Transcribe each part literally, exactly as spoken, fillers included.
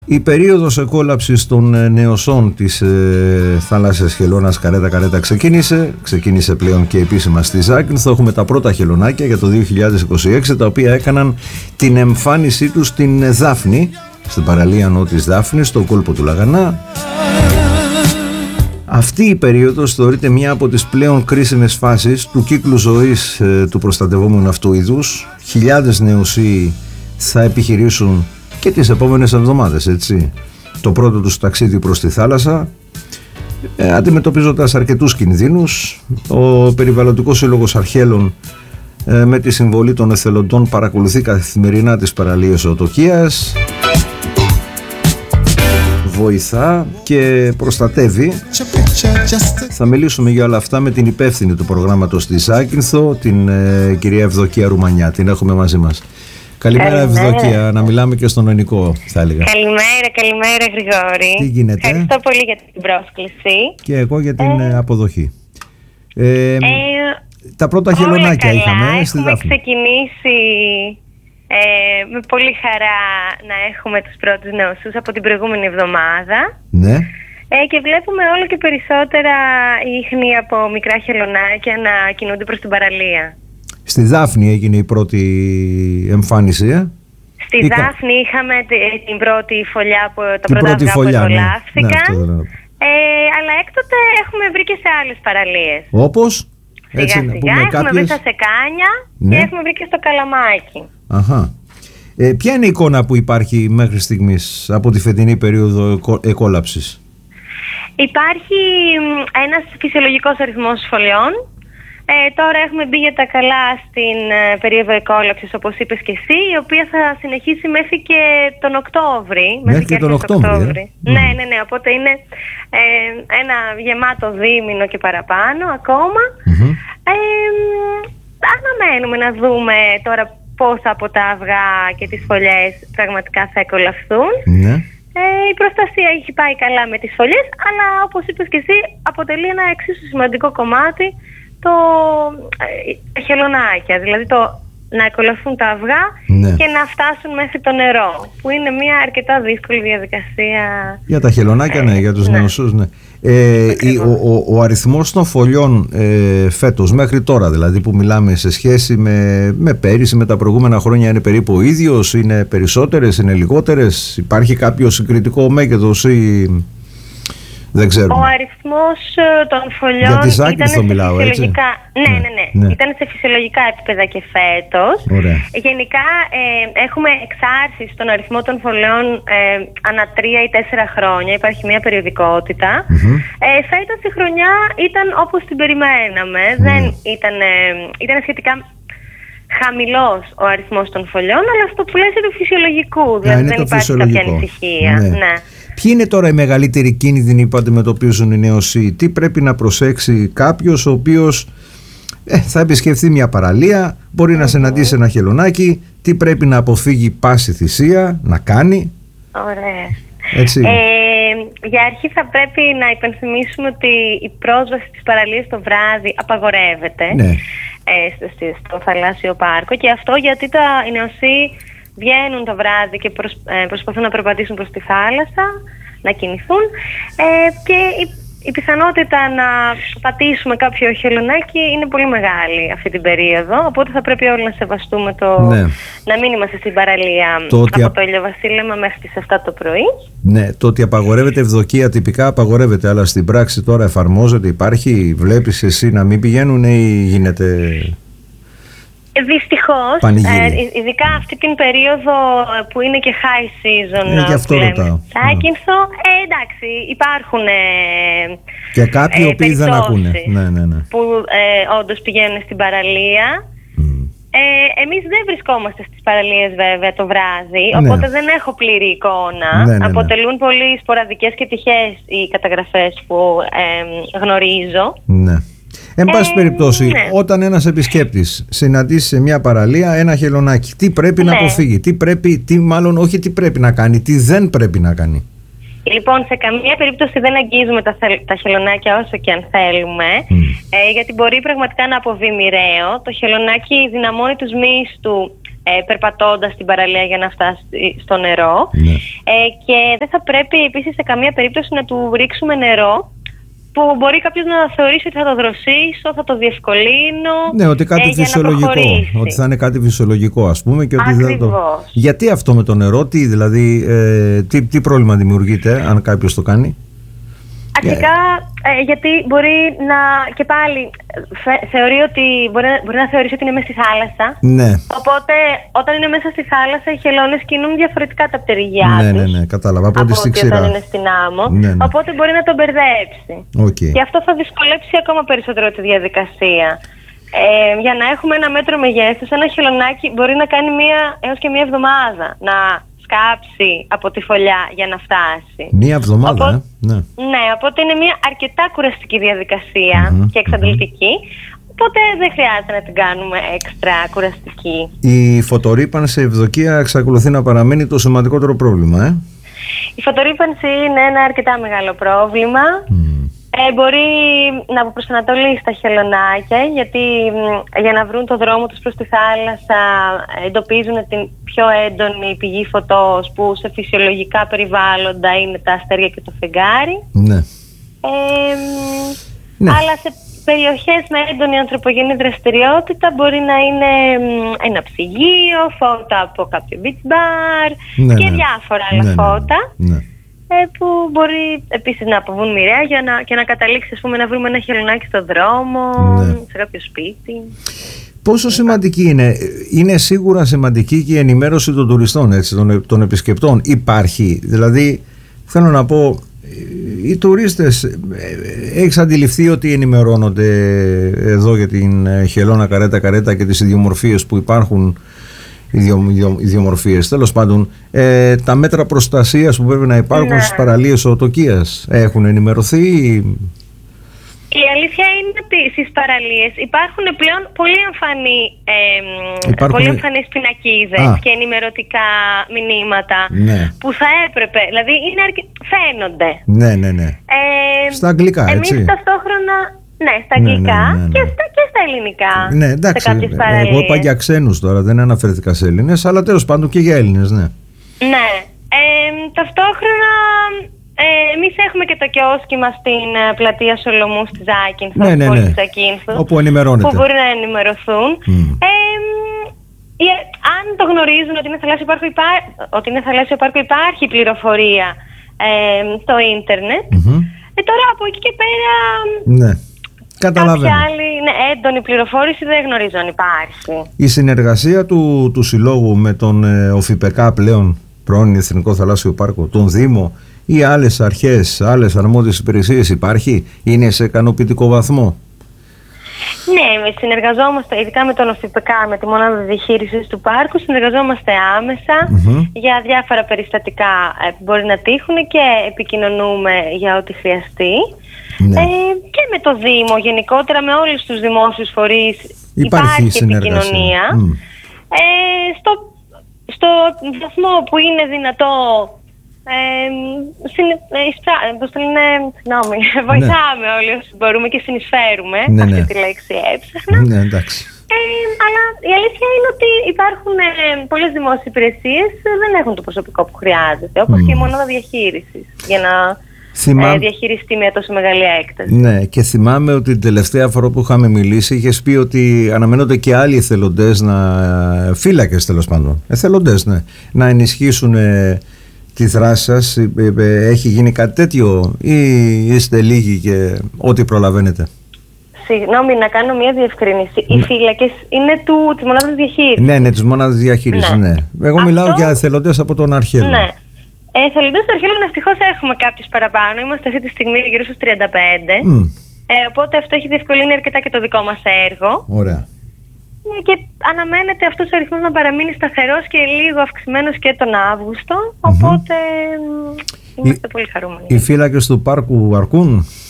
Η περίοδος εκόλαψης των νεοσών της ε, θάλασσας χελώνας Καρέτα-Καρέτα ξεκίνησε. Ξεκίνησε πλέον και επίσημα στη Ζάκυνθο. Έχουμε τα πρώτα χελωνάκια για το δύο χιλιάδες είκοσι έξι, τα οποία έκαναν την εμφάνισή τους στην Δάφνη, στην παραλία Νότης Δάφνης, στο κόλπο του Λαγανά. Αυτή η περίοδος θεωρείται μια από τις πλέον κρίσιμες φάσεις του κύκλου ζωής ε, του προστατευόμενου αυτού είδους. Χιλιάδες νεοσοί θα επιχειρήσουν και τις επόμενες εβδομάδες, έτσι, το πρώτο τους ταξίδι προς τη θάλασσα, ε, αντιμετωπίζοντας αρκετούς κινδύνους. Ο Περιβαλλοντικός Σύλλογος Αρχέλων, ε, με τη συμβολή των εθελοντών, παρακολουθεί καθημερινά τις παραλίες Οτοκίας, βοηθά και προστατεύει. Θα μιλήσουμε για όλα αυτά με την υπεύθυνη του προγράμματος της Ζάκυνθο, την ε, κυρία Ευδοκία Ρουμανιά. Την έχουμε μαζί μας. Καλημέρα, καλημέρα, Ευδοκία, να μιλάμε και στον Ονικό, θα έλεγα. Καλημέρα, καλημέρα, Γρηγόρη. Τι γίνεται? Ευχαριστώ πολύ για την πρόσκληση. Και εγώ για την ε... αποδοχή. Ε, ε, τα πρώτα χελωνάκια είχαμε στη Δάφνη. Έχουμε ξεκινήσει ε, με πολύ χαρά να έχουμε τους πρώτους νεοσούς από την προηγούμενη εβδομάδα. Ναι. Ε, και βλέπουμε όλο και περισσότερα ίχνη από μικρά χελωνάκια να κινούνται προς την παραλία. Στη Δάφνη έγινε η πρώτη εμφάνιση, ε? Στη Ήκα... Δάφνη είχαμε την πρώτη φωλιά, που, τα την πρώτα αυγά που Ναι. εκολάφθηκαν. Ναι, ναι. ε, αλλά έκτοτε έχουμε βρει και σε άλλες παραλίες. Όπως? Σιγά Έτσι, σιγά πούμε, έχουμε κάποιες... βρει στα Σεκάνια, ναι. Και έχουμε βρει και στο Καλαμάκι. Αχα. Ε, ποια είναι η εικόνα που υπάρχει μέχρι στιγμής από τη φετινή περίοδο εκόλαψης? Υπάρχει ένας φυσιολογικός αριθμός φωλιών. Ε, τώρα έχουμε μπει για τα καλά στην ε, περίοδο εκόλαψης, όπως είπες και εσύ, η οποία θα συνεχίσει μέχρι και τον Οκτώβρη. Μέχρι και τον Οκτώβρη. Ε? Ναι, ναι, ναι. Οπότε είναι ε, ένα γεμάτο δίμηνο και παραπάνω ακόμα. Mm-hmm. Ε, αναμένουμε να δούμε τώρα πόσα από τα αυγά και τις φωλιές πραγματικά θα εκολαφθούν. Ναι. Ε, η προστασία έχει πάει καλά με τις φωλιές, αλλά όπως είπες και εσύ, αποτελεί ένα εξίσου σημαντικό κομμάτι το ε, χελωνάκια, δηλαδή το να εκολαφθούν τα αυγά, ναι, και να φτάσουν μέχρι το νερό, που είναι μια αρκετά δύσκολη διαδικασία. Για τα χελωνάκια, ε, ναι, για τους ναι. νεοσούς, ναι. Ε, η, ο, ο, ο αριθμός των φωλιών ε, φέτος, μέχρι τώρα δηλαδή που μιλάμε, σε σχέση με, με πέρυσι, με τα προηγούμενα χρόνια, είναι περίπου ο ίδιος, είναι περισσότερες, είναι λιγότερες, υπάρχει κάποιο συγκριτικό μέγεθος ή... Δεν ξέρουμε. Ο αριθμός των φωλιών ήταν σε μιλάω, φυσιολογικά... Ναι, ναι, ναι, ναι. Ήταν σε φυσιολογικά επίπεδα και φέτος. Ωραία. Γενικά ε, έχουμε εξάρσεις στον αριθμό των φωλιών ε, ανά τρία ή τέσσερα χρόνια. Υπάρχει μια περιοδικότητα. Mm-hmm. Ε, φέτος η χρονιά ήταν όπως την περιμέναμε. Mm. Δεν ήταν, ε, ήταν σχετικά χαμηλός ο αριθμός των φωλιών, αλλά στο πλαίσιο του φυσιολογικού. Δηλαδή δεν υπάρχει κάποια ανησυχία. Ναι. Ναι. Ποιοι είναι τώρα οι μεγαλύτεροι κίνδυνοι που αντιμετωπίζουν οι νεοσοί? Τι πρέπει να προσέξει κάποιος ο οποίος ε, θα επισκεφθεί μια παραλία, μπορεί mm-hmm. να συναντήσει ένα χελωνάκι? Τι πρέπει να αποφύγει πάση θυσία να κάνει? Ωραία. Έτσι. Ε, για αρχή θα πρέπει να υπενθυμίσουμε ότι η πρόσβαση στις παραλίες το βράδυ απαγορεύεται, ναι. ε, στο, στο θαλάσσιο πάρκο, και αυτό γιατί τα, οι νεοσοί βγαίνουν το βράδυ και προσ, ε, προσπαθούν να περπατήσουν προς τη θάλασσα, να κινηθούν, ε, και η, η πιθανότητα να πατήσουμε κάποιο χελωνάκι είναι πολύ μεγάλη αυτή την περίοδο, οπότε θα πρέπει όλοι να σεβαστούμε το ναι. να μην είμαστε στην παραλία το από α... το ηλιοβασίλεμα μέχρι τις επτά το πρωί. Ναι, το ότι απαγορεύεται, Ευδοκία, τυπικά απαγορεύεται, αλλά στην πράξη τώρα εφαρμόζεται, υπάρχει, βλέπεις εσύ να μην πηγαίνουν ή γίνεται... Δυστυχώς, ε, ειδικά αυτή την περίοδο που είναι και high season, είναι και αυτό ρωτάω. Ζάκυνθο, ε, εντάξει, υπάρχουν ε, και κάποιοι ε, οποίοι δεν ακούνε, ναι, ναι, ναι. που ε, όντως πηγαίνουν στην παραλία. Mm. Ε, εμείς δεν βρισκόμαστε στις παραλίες βέβαια το βράδυ, ναι. οπότε δεν έχω πλήρη εικόνα. Ναι, ναι, ναι. Αποτελούν πολύ σποραδικές και τυχαίες οι καταγραφές που ε, γνωρίζω. Ναι. Εν πάση ε, περιπτώσει, ναι. όταν ένας επισκέπτης συναντήσει σε μια παραλία ένα χελωνάκι, τι πρέπει ναι. να αποφύγει, τι πρέπει, τι μάλλον όχι τι πρέπει να κάνει, τι δεν πρέπει να κάνει? Λοιπόν, σε καμία περίπτωση δεν αγγίζουμε τα, τα χελωνάκια όσο και αν θέλουμε, mm. ε, γιατί μπορεί πραγματικά να αποβεί μοιραίο. Το χελωνάκι δυναμώνει τους μυς του ε, περπατώντας την παραλία για να φτάσει στο νερό. Ναι. Ε, και δεν θα πρέπει επίσης σε καμία περίπτωση να του ρίξουμε νερό που μπορεί κάποιος να θεωρήσει ότι θα το δροσίσω, θα το διευκολύνω. Ναι, ότι κάτι ε, φυσιολογικό. Ότι θα είναι κάτι φυσιολογικό, ας πούμε. Και ότι δεν το... Γιατί αυτό με το νερό, τι, δηλαδή, ε, τι, τι πρόβλημα δημιουργείται αν κάποιος το κάνει? Αρχικά, yeah. ε, γιατί μπορεί να, και πάλι θε, θεωρεί ότι μπορεί, μπορεί να θεωρήσει ότι είναι μέσα στη θάλασσα. Ναι. Οπότε όταν είναι μέσα στη θάλασσα οι χελώνες κινούν διαφορετικά τα πτερυγιά ναι, τους. Ναι, ναι, κατάλαβα. Από, από ότι ότι όταν είναι στην άμμο. Ναι, ναι. Οπότε μπορεί να τον μπερδέψει. Okay. Και αυτό θα δυσκολέψει ακόμα περισσότερο τη διαδικασία. Ε, για να έχουμε ένα μέτρο μεγέθους, ένα χελωνάκι μπορεί να κάνει μία έως και μία εβδομάδα να κάψει από τη φωλιά για να φτάσει. Μία εβδομάδα, οπότε, ε? ναι. Ναι, οπότε είναι μια αρκετά κουραστική διαδικασία mm-hmm, και εξαντλητική. Mm-hmm. Οπότε δεν χρειάζεται να την κάνουμε έξτρα κουραστική. Η φωτορρύπανση ευδοκία εξακολουθεί να παραμένει το σημαντικότερο πρόβλημα, ε? Η φωτορρύπανση είναι ένα αρκετά μεγάλο πρόβλημα. Mm. Ε, μπορεί να αποπροσανατολίσει τα χελωνάκια, γιατί για να βρουν το δρόμο τους προς τη θάλασσα εντοπίζουν την πιο έντονη πηγή φωτός, που σε φυσιολογικά περιβάλλοντα είναι τα αστέρια και το φεγγάρι. Ναι. Ε, ναι. Αλλά σε περιοχές με έντονη ανθρωπογενή δραστηριότητα μπορεί να είναι ένα ψυγείο, φώτα από κάποιο beach bar ναι, και ναι. διάφορα άλλα ναι, φώτα. Ναι, ναι. Που μπορεί επίσης να αποβούν μοιραία για να, και να καταλήξει, ας πούμε, να βρούμε ένα χελωνάκι στο δρόμο, ναι. σε κάποιο σπίτι. Πόσο σημαντική είναι, είναι σίγουρα σημαντική και η ενημέρωση των τουριστών, έτσι, των, των επισκεπτών. Υπάρχει, δηλαδή, θέλω να πω, οι τουρίστες, έχεις αντιληφθεί ότι ενημερώνονται εδώ για την χελώνα καρέτα καρέτα και τις ιδιομορφίες που υπάρχουν? Ιδιομορφίες, τέλος πάντων, ε, τα μέτρα προστασίας που πρέπει να υπάρχουν ναι. στις παραλίες οτοκίας έχουν ενημερωθεί? Η αλήθεια είναι ότι στις παραλίες υπάρχουν πλέον πολύ εμφανή, ε, υπάρχουν... πολύ εμφανείς πινακίδες Α. και ενημερωτικά μηνύματα ναι. που θα έπρεπε, δηλαδή είναι αρκε... φαίνονται. Ναι, ναι, ναι. Ε, στα αγγλικά, εμείς έτσι. Εμείς ταυτόχρονα, ναι, στα αγγλικά ναι, ναι, ναι, ναι. Και, στα, και στα ελληνικά. Ναι, εντάξει. Σε κάποιες παραλίες. Εγώ είπα για ξένους τώρα, δεν αναφέρθηκα σε Έλληνες, αλλά τέλος πάντων και για Έλληνες, ναι. Ναι. Ε, ταυτόχρονα ε, εμείς έχουμε και το κιόσκι μας στην uh, πλατεία Σολομού στη Ζάκυνθο, ναι, ναι, ναι. Ζάκυνθο, όπου ενημερώνεται. Που μπορεί να ενημερωθούν. Mm. Ε, ε, αν το γνωρίζουν ότι είναι θαλάσσιο πάρκο, υπά... ότι είναι θαλάσσιο πάρκο υπάρχει πληροφορία ε, στο ίντερνετ. Mm-hmm. Ε, τώρα από εκεί και πέρα... Ναι. Καταλαβαίνω. Κάποια άλλη ναι, έντονη πληροφόρηση δεν γνωρίζω αν υπάρχει. Η συνεργασία του, του Συλλόγου με τον ε, ΟΦΙΠΕΚΑ πλέον, πρώην Εθνικό Θαλάσσιο Πάρκο, τον Δήμο ή άλλες αρχές, άλλες αρμόδιες υπηρεσίες υπάρχει? Είναι σε ικανοποιητικό βαθμό? Ναι, συνεργαζόμαστε ειδικά με τον ΟΦΙΠΕΚΑ, με τη μονάδα διαχείρισης του πάρκου, συνεργαζόμαστε άμεσα mm-hmm. για διάφορα περιστατικά που μπορεί να τύχουν και επικοινωνούμε για ό,τι χρειαστεί. Ναι. Ε, και με το Δήμο γενικότερα, με όλους τους δημόσιους φορείς υπάρχει, υπάρχει επικοινωνία. Mm. Ε, στο, στο βαθμό που είναι δυνατό ε, συνε, ε, πώς το λένε, συγγνώμη, βοηθάμε ναι. όλοι όσοι μπορούμε και συνεισφέρουμε. Ναι, αυτή ναι. τη λέξη έψαχνα. Ναι, εντάξει. Ε, αλλά η αλήθεια είναι ότι υπάρχουν ε, πολλές δημόσιες υπηρεσίες που δεν έχουν το προσωπικό που χρειάζεται, όπως mm. και η μονάδα διαχείρισης, για να Θυμά... διαχειριστεί μια τόσο μεγάλη έκταση. Ναι, και θυμάμαι ότι την τελευταία φορά που είχαμε μιλήσει είχες πει ότι αναμένονται και άλλοι εθελοντές, να... φύλακες τέλος πάντων, εθελοντές, ναι, να ενισχύσουν ε, τη δράση σας. Ε, ε, έχει γίνει κάτι τέτοιο ή είστε λίγοι και ό,τι προλαβαίνετε? Συγγνώμη, να κάνω μια διευκρίνηση. Ναι. Οι φύλακες είναι του, της μονάδας διαχείρισης. Ναι, ναι, της μονάδας διαχείρισης, ναι. ναι. Εγώ Αυτό... μιλάω για εθελοντές από τον Αρχαίο. Ναι. Εθελοντές στο Αρχαίο ευτυχώς έχουμε κάποιους παραπάνω. Είμαστε αυτή τη στιγμή γύρω στους τριάντα πέντε. Mm. Ε, οπότε αυτό έχει διευκολύνει αρκετά και το δικό μας έργο. Ωραία. Και αναμένεται αυτός ο αριθμός να παραμείνει σταθερός και λίγο αυξημένος και τον Αύγουστο. Οπότε mm-hmm. είμαστε οι, πολύ χαρούμενοι. Οι φύλακες του πάρκου αρκούν?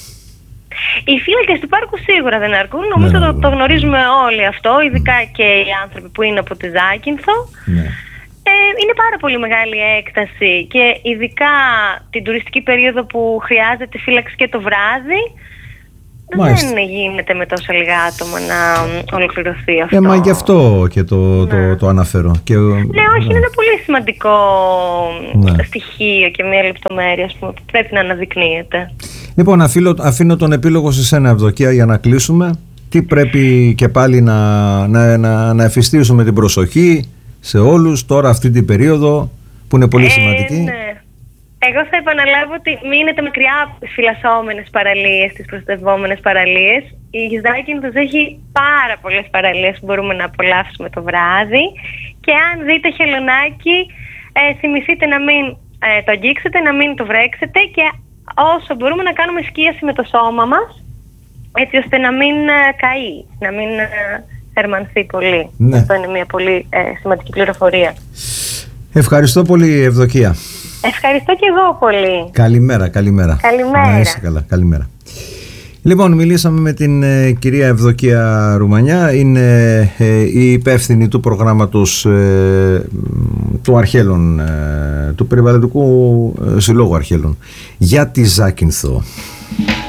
Οι φύλακες του πάρκου σίγουρα δεν αρκούν. Νομίζω ναι, το, το γνωρίζουμε όλοι αυτό, ειδικά mm. και οι άνθρωποι που είναι από τη Ζάκυνθο. Ναι. Ε, είναι πάρα πολύ μεγάλη έκταση και ειδικά την τουριστική περίοδο που χρειάζεται φύλαξη και το βράδυ, Μάλιστα. δεν γίνεται με τόσα λίγα άτομα να ολοκληρωθεί αυτό. Ε, μα γι' αυτό και το, ναι. το, το αναφέρω. Και, ναι, όχι, ναι. είναι ένα πολύ σημαντικό ναι. στοιχείο και μια λεπτομέρεια, ας πούμε, που πρέπει να αναδεικνύεται. Λοιπόν, αφήνω, αφήνω τον επίλογο σε σένα, Ευδοκία, για να κλείσουμε. Τι πρέπει και πάλι να, να, να, να εφιστήσουμε την προσοχή σε όλους τώρα αυτή την περίοδο που είναι πολύ ε, σημαντική. Ναι. Εγώ θα επαναλάβω ότι μείνετε μακριά από τις φυλασσόμενες παραλίες, τις προστατευόμενες παραλίες. Η Ζάκυνθος έχει πάρα πολλές παραλίες που μπορούμε να απολαύσουμε το βράδυ. Και αν δείτε χελωνάκι, ε, θυμηθείτε να μην ε, το αγγίξετε, να μην το βρέξετε και όσο μπορούμε να κάνουμε σκίαση με το σώμα μας, έτσι ώστε να μην ε, καεί, να μην ε, θερμανθεί πολύ. Ναι. Αυτό είναι μια πολύ ε, σημαντική πληροφορία. Ευχαριστώ πολύ, Ευδοκία. Ευχαριστώ και εγώ πολύ. Καλημέρα, καλημέρα. Καλημέρα. Να είσαι καλά, καλημέρα. Λοιπόν, μιλήσαμε με την ε, κυρία Ευδοκία Ρουμανιά, είναι ε, η υπεύθυνη του προγράμματος ε, του Αρχέλων, ε, του Περιβαλλοντικού Συλλόγου Αρχέλων για τη Ζάκυνθο.